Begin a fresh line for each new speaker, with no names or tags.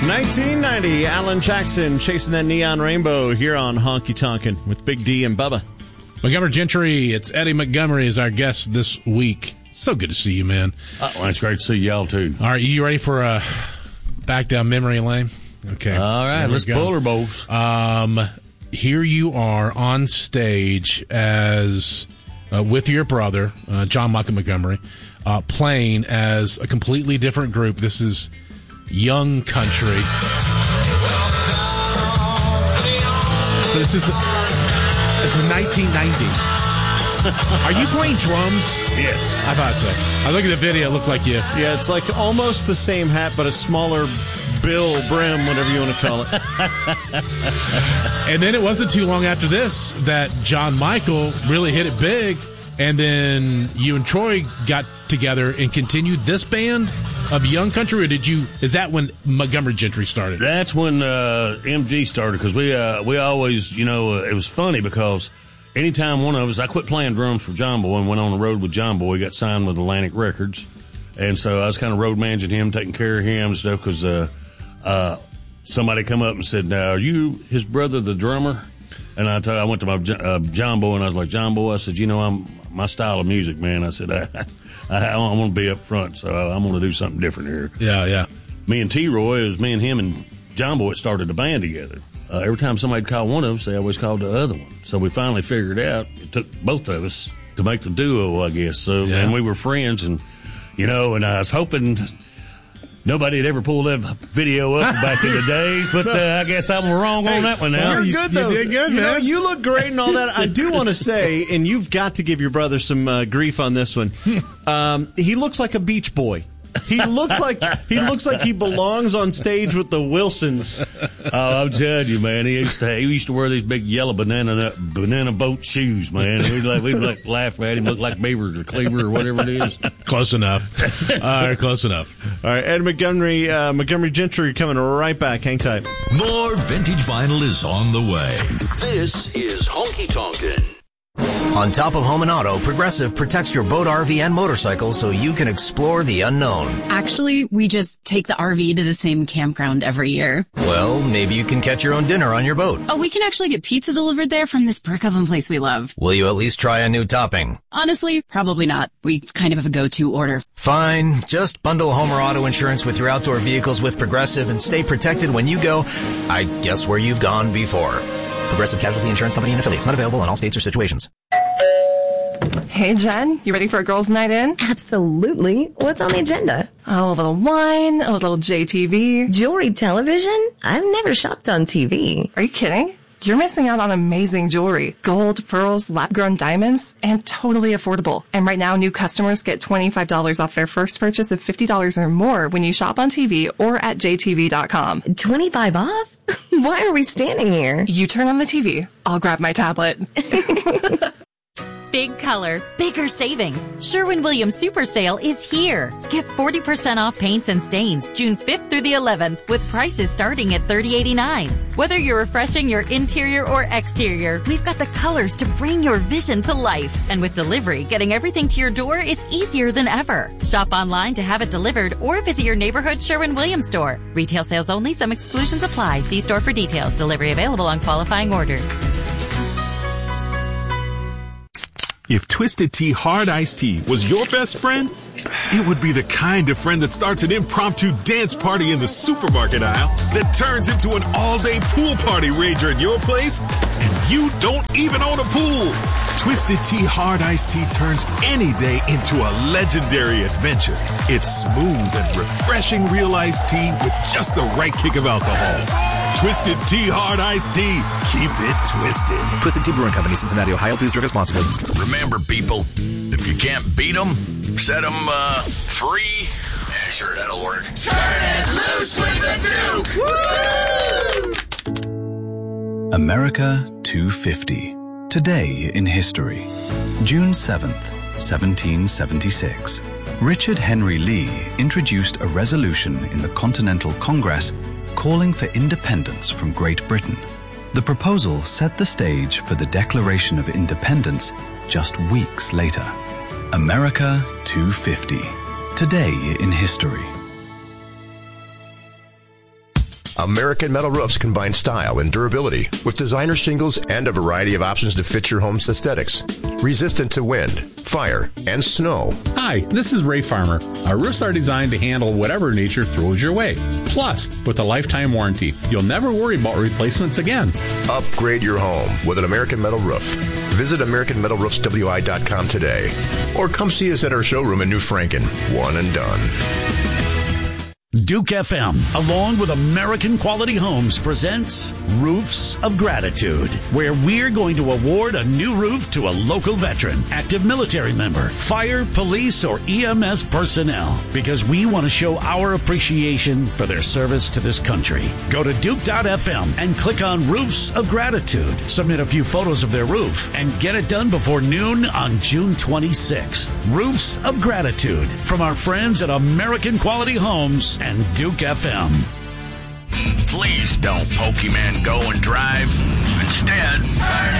1990, Alan Jackson chasing that neon rainbow here on Honky Tonkin' with Big D and Bubba.
Montgomery Gentry, it's Eddie Montgomery is our guest this week. So good to see you, man.
Well, it's great to see y'all, too.
All right, you ready for a back down memory lane? Okay.
All right, let's pull her both.
Here you are on stage as with your brother, John Michael Montgomery, playing as a completely different group. This is Young Country. This is 1990. Are you playing drums?
Yes.
I thought so. I look at the video, it looked like you.
Yeah, it's like almost the same hat, but a smaller bill, brim, whatever you want to call it.
And then it wasn't too long after this that John Michael really hit it big, and then you and Troy got together and continued this band of Young Country, or is that when Montgomery Gentry started?
That's when MG started, because we always, it was funny because anytime one of us, I quit playing drums for John Boy and went on the road with John Boy, got signed with Atlantic Records. And so I was kind of road managing him, taking care of him and stuff, because somebody come up and said, "Now, are you his brother, the drummer?" And I went to my John Boy, and I was like, "John Boy," I said, my style of music, man. I said, I want to be up front, so I'm going to do something different here.
Yeah.
Me and T-Roy, it was me and him and John Boy started a band together. Every time somebody called one of us, they always called the other one. So we finally figured out it took both of us to make the duo, I guess. So,
yeah.
And we were friends, and and I was hoping nobody had ever pulled that video up back in the days, but I guess I'm wrong on that one now.
You're good, though.
You did good, man.
You look great and all that. I do want to say, and you've got to give your brother some grief on this one. He looks like a beach boy. He looks like he belongs on stage with the Wilsons.
Oh, I'm telling you, man. He used to wear these big yellow banana boat shoes, man. We'd laugh at him, look like Beaver or Cleaver or whatever it is.
Close enough. All right, close enough.
All right, Ed Montgomery Gentry coming right back. Hang tight.
More vintage vinyl is on the way. This is Honky Tonkin'.
On top of home and auto, Progressive protects your boat, RV, and motorcycle so you can explore the unknown.
Actually, we just take the RV to the same campground every year.
Well, maybe you can catch your own dinner on your boat.
Oh, we can actually get pizza delivered there from this brick oven place we love.
Will you at least try a new topping?
Honestly, probably not. We kind of have a go-to order.
Fine. Just bundle home or auto insurance with your outdoor vehicles with Progressive and stay protected when you go, I guess, where you've gone before. Progressive Casualty Insurance Company and affiliates. Not available in all states or situations.
Hey, Jen, you ready for a girls' night in?
Absolutely. What's on the agenda?
Oh, a little wine, a little JTV.
Jewelry television? I've never shopped on TV.
Are you kidding? You're missing out on amazing jewelry. Gold, pearls, lab-grown diamonds, and totally affordable. And right now, new customers get $25 off their first purchase of $50 or more when you shop on TV or at jtv.com.
25 off? Why are we standing here?
You turn on the TV. I'll grab my tablet.
Big color, bigger savings. Sherwin-Williams Super Sale is here. Get 40% off paints and stains June 5th through the 11th with prices starting at $30.89. Whether you're refreshing your interior or exterior, we've got the colors to bring your vision to life. And with delivery, getting everything to your door is easier than ever. Shop online to have it delivered or visit your neighborhood Sherwin-Williams store. Retail sales only. Some exclusions apply. See store for details. Delivery available on qualifying orders.
If Twisted Tea Hard Iced Tea was your best friend, it would be the kind of friend that starts an impromptu dance party in the supermarket aisle that turns into an all-day pool party rager at your place, and you don't even own a pool. Twisted Tea Hard Iced Tea turns any day into a legendary adventure. It's smooth and refreshing real iced tea with just the right kick of alcohol. Twisted Tea Hard Iced Tea. Keep it twisted.
Twisted Tea Brewing Company, Cincinnati, Ohio. Please drink responsibly.
Remember, people, if you can't beat them, set them free. Yeah, sure, that'll work. Turn it loose with the Duke! Woo!
America 250. Today in history. June 7th, 1776. Richard Henry Lee introduced a resolution in the Continental Congress calling for independence from Great Britain. The proposal set the stage for the Declaration of Independence just weeks later. America 250. Today in history.
American Metal Roofs combine style and durability with designer shingles and a variety of options to fit your home's aesthetics. Resistant to wind, fire, and snow.
Hi, this is Ray Farmer. Our roofs are designed to handle whatever nature throws your way. Plus, with a lifetime warranty, you'll never worry about replacements again.
Upgrade your home with an American Metal Roof. Visit AmericanMetalRoofsWI.com today. Or come see us at our showroom in New Franken. One and done.
Duke FM, along with American Quality Homes, presents Roofs of Gratitude, where we're going to award a new roof to a local veteran, active military member, fire, police, or EMS personnel, because we want to show our appreciation for their service to this country. Go to Duke.fm and click on Roofs of Gratitude. Submit a few photos of their roof and get it done before noon on June 26th. Roofs of Gratitude from our friends at American Quality Homes and Duke FM.
Please don't Pokemon Go and drive.